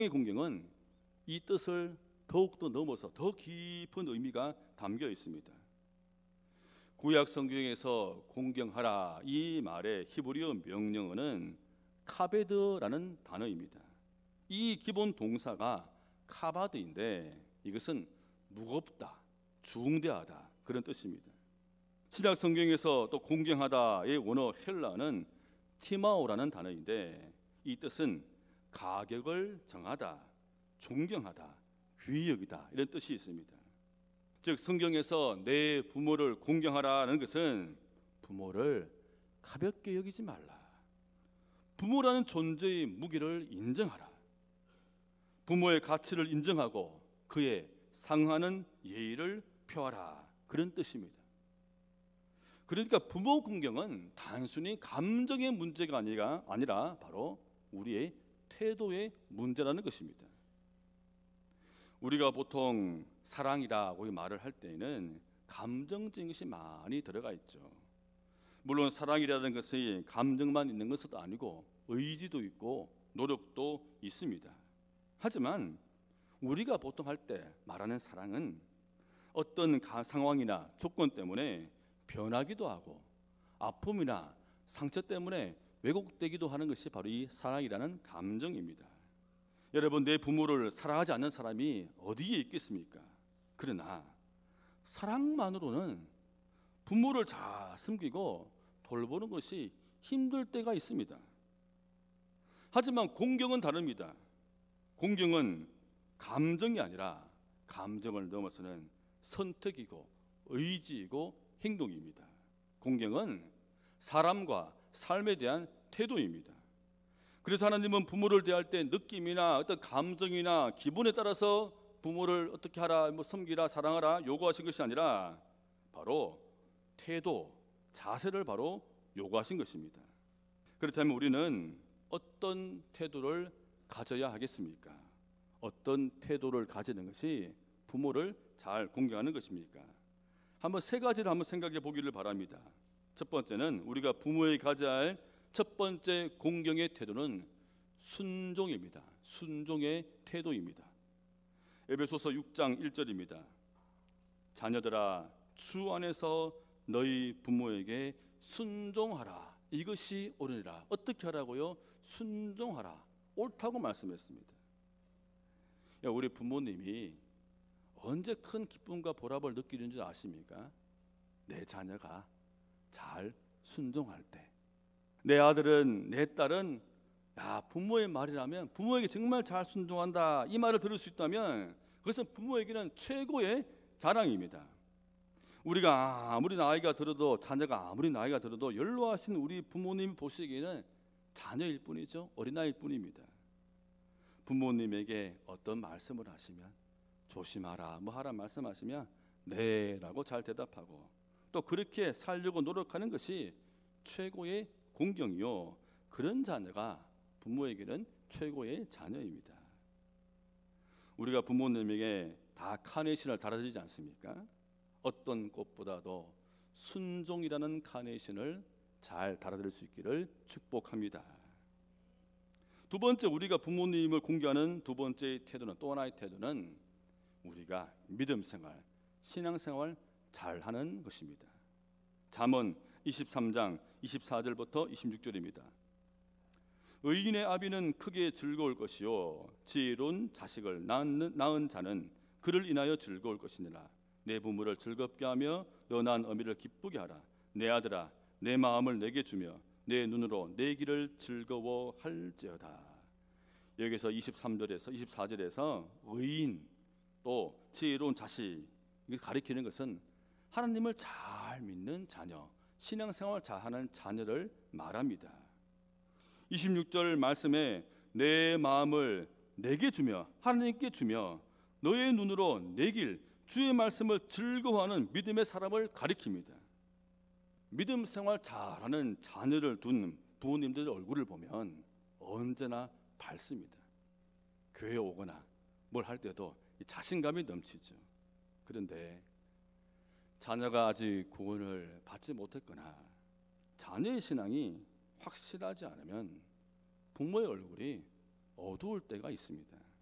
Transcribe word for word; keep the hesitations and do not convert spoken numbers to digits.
공경은 이 뜻을 더욱더 넘어서 더 깊은 의미가 담겨 있습니다. 구약 성경에서 공경하라 이 말의 히브리어 명령어는 카베드라는 단어입니다. 이 기본 동사가 카바드인데 이것은 무겁다, 중대하다 그런 뜻입니다. 신약 성경에서 또 공경하다의 원어 헬라는 티마오라는 단어인데 이 뜻은 가격을 정하다, 존경하다, 귀히 여기다 이런 뜻이 있습니다. 즉 성경에서 내 부모를 공경하라는 것은 부모를 가볍게 여기지 말라, 부모라는 존재의 무게를 인정하라, 부모의 가치를 인정하고 그에 상하는 예의를 표하라 그런 뜻입니다. 그러니까 부모 공경은 단순히 감정의 문제가 아니라, 아니라 바로 우리의 태도의 문제라는 것입니다. 우리가 보통 사랑이라고 말을 할 때에는 감정적인 것이 많이 들어가 있죠. 물론 사랑이라는 것이 감정만 있는 것은 아니고 의지도 있고 노력도 있습니다. 하지만 우리가 보통 할 때 말하는 사랑은 어떤 상황이나 조건 때문에 변하기도 하고 아픔이나 상처 때문에 왜곡되기도 하는 것이 바로 이 사랑이라는 감정입니다. 여러분, 내 부모를 사랑하지 않는 사람이 어디에 있겠습니까? 그러나 사랑만으로는 부모를 잘 섬기고 돌보는 것이 힘들 때가 있습니다. 하지만 공경은 다릅니다. 공경은 감정이 아니라 감정을 넘어서는 선택이고 의지이고 행동입니다. 공경은 사람과 삶에 대한 태도입니다. 그래서 하나님은 부모를 대할 때 느낌이나 어떤 감정이나 기분에 따라서 부모를 어떻게 하라, 뭐 섬기라, 사랑하라 요구하신 것이 아니라 바로 태도, 자세를 바로 요구하신 것입니다. 그렇다면 우리는 어떤 태도를 가져야 하겠습니까? 어떤 태도를 가지는 것이 부모를 잘 공경하는 것입니까? 한번 세 가지를 한번 생각해 보기를 바랍니다. 첫 번째는 우리가 부모에게 가져야 할 첫 번째 공경의 태도는 순종입니다. 순종의 태도입니다. 에베소서 육 장 일 절입니다. 자녀들아, 주 안에서 너희 부모에게 순종하라. 이것이 옳으니라. 어떻게 하라고요? 순종하라. 옳다고 말씀했습니다. 야, 우리 부모님이 언제 큰 기쁨과 보람을 느끼는 줄 아십니까? 내 자녀가 잘 순종할 때. 내 아들은, 내 딸은 야, 부모의 말이라면 부모에게 정말 잘 순종한다 이 말을 들을 수 있다면 그것은 부모에게는 최고의 자랑입니다. 우리가 아무리 나이가 들어도, 자녀가 아무리 나이가 들어도 연로하신 우리 부모님 보시기에는 자녀일 뿐이죠. 어린아이일 뿐입니다. 부모님에게 어떤 말씀을 하시면 조심하라, 뭐 하라 말씀하시면 네 라고 잘 대답하고 또 그렇게 살려고 노력하는 것이 최고의 공경이요, 그런 자녀가 부모에게는 최고의 자녀입니다. 우리가 부모님에게 다 카네이션을 달아드리지 않습니까? 어떤 꽃보다도 순종이라는 카네이션을 잘 달아드릴 수 있기를 축복합니다. 두 번째, 우리가 부모님을 공경하는 두 번째 태도는, 또 하나의 태도는 우리가 믿음 생활, 신앙 생활 잘하는 것입니다. 잠언 이십삼 장 이십사 절부터 이십육 절입니다. 의인의 아비는 크게 즐거울 것이요 지혜로운 자식을 낳는, 낳은 자는 그를 인하여 즐거울 것이니라. 내 부모를 즐겁게 하며 너 낳은 어미를 기쁘게 하라. 내 아들아, 내 마음을 내게 주며 내 눈으로 내 길을 즐거워할지어다. 여기서 이십삼 절에서 이십사 절에서 의인 또 지혜로운 자식, 이걸 가리키는 것은 하나님을 잘 믿는 자녀, 신앙생활 잘하는 자녀를 말합니다. 이십육 절 말씀에 내 마음을 내게 주며, 하나님께 주며 너의 눈으로 내 길, 주의 말씀을 즐거워하는 믿음의 사람을 가리킵니다. 믿음 생활 잘하는 자녀를 둔 부모님들 얼굴을 보면 언제나 밝습니다. 교회 오거나 뭘 할 때도 자신감이 넘치죠. 그런데 자녀가 아직 구원을 받지 못했거나 자녀의 신앙이 확실하지 않으면 부모의 얼굴이 어두울 때가 있습니다.